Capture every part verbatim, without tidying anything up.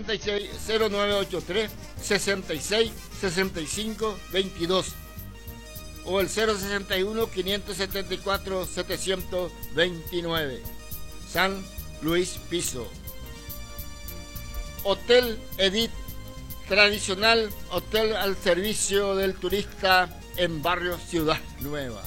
sesenta y seis, cero nueve ocho tres, sesenta y seis, sesenta y cinco, veintidós o el cero sesenta y uno, quinientos setenta y cuatro, setecientos veintinueve. San Luis Piso. Hotel Edith, tradicional hotel al servicio del turista en barrio Ciudad Nueva.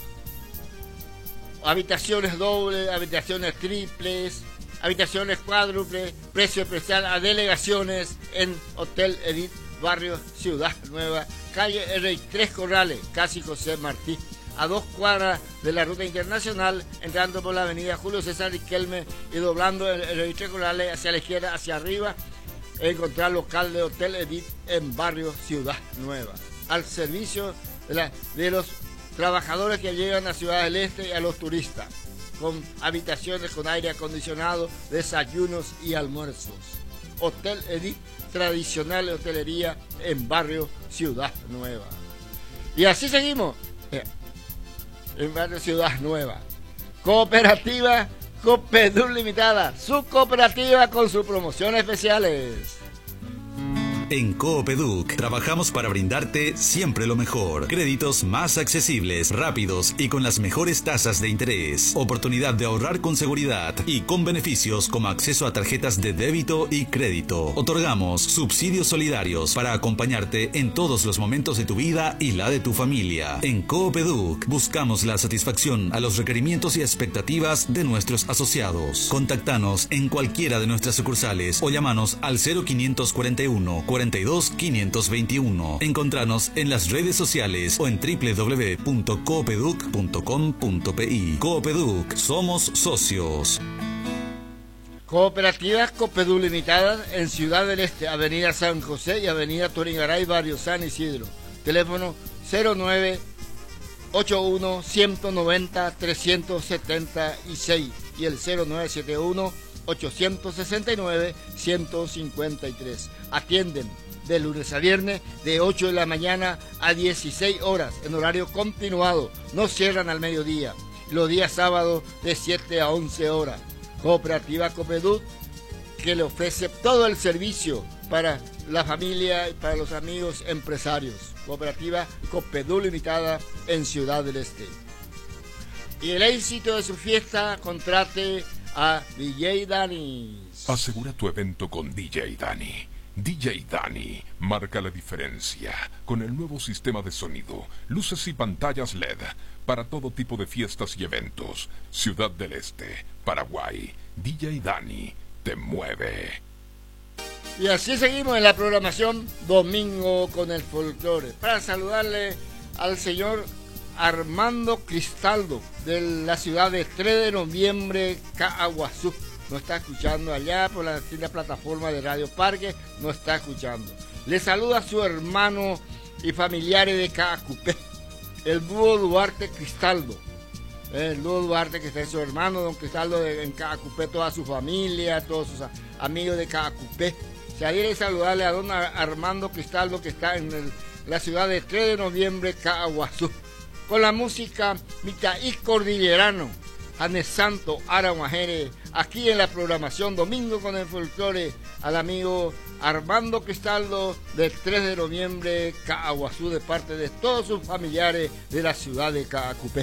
Habitaciones dobles, habitaciones triples, habitaciones cuádruples, precio especial a delegaciones en Hotel Edith, barrio Ciudad Nueva, calle R tres Corrales, casi José Martí, a dos cuadras de la ruta internacional, entrando por la avenida Julio César Riquelme y doblando el R tres Corrales hacia la izquierda, hacia arriba, encontrar local de Hotel Edith en barrio Ciudad Nueva, al servicio de, la, de los trabajadores que llegan a Ciudad del Este y a los turistas, con habitaciones con aire acondicionado, desayunos y almuerzos. Hotel Edith, tradicional hotelería en barrio Ciudad Nueva. Y así seguimos eh, en barrio Ciudad Nueva. Cooperativa Copedú Limitada, su cooperativa con sus promociones especiales. En Coopeduc trabajamos para brindarte siempre lo mejor. Créditos más accesibles, rápidos y con las mejores tasas de interés. Oportunidad de ahorrar con seguridad y con beneficios como acceso a tarjetas de débito y crédito. Otorgamos subsidios solidarios para acompañarte en todos los momentos de tu vida y la de tu familia. En Coopeduc buscamos la satisfacción a los requerimientos y expectativas de nuestros asociados. Contactanos en cualquiera de nuestras sucursales o llamanos al cero quinientos cuarenta y uno, cuarenta y dos, quinientos veintiuno. Encontranos en las redes sociales o en doble u doble u doble u punto coopeduc punto com punto pi. Coopeduc, somos socios. Cooperativas Copedú Limitada en Ciudad del Este, Avenida San José y Avenida Turingaray, Barrio San Isidro. Teléfono cero nueve ocho uno, ciento noventa, trescientos setenta y seis y el cero nueve siete uno, ochocientos sesenta y nueve, ciento cincuenta y tres. Atienden de lunes a viernes de ocho de la mañana a dieciséis horas en horario continuado. No cierran al mediodía. Los días sábados de siete a once horas. Cooperativa Copedú, que le ofrece todo el servicio para la familia y para los amigos empresarios. Cooperativa Copedú Limitada en Ciudad del Este. Y el éxito de su fiesta, contrate a D J Dani. Asegura tu evento con D J Dani. D J Dani marca la diferencia con el nuevo sistema de sonido, luces y pantallas L E D para todo tipo de fiestas y eventos. Ciudad del Este, Paraguay. D J Dani te mueve. Y así seguimos en la programación Domingo con el Folclore, para saludarle al señor Armando Cristaldo de la ciudad de tres de noviembre, Caaguazú. Nos está escuchando allá por la, la plataforma de Radio Parque, nos está escuchando. Le saluda a su hermano y familiares de Caacupé, el Búho Duarte Cristaldo. El Búho Duarte, que está en su hermano, don Cristaldo de, en Caacupé, toda su familia, todos sus amigos de Caacupé. Se adhiere saludarle a don Armando Cristaldo, que está en el, la ciudad de tres de noviembre, Caaguazú. Con la música Mitaí Cordillerano, Janes Santo, Araguajere, aquí en la programación Domingo con el Folclore, al amigo Armando Cristaldo del tres de noviembre, Caaguazú, de parte de todos sus familiares de la ciudad de Caacupé.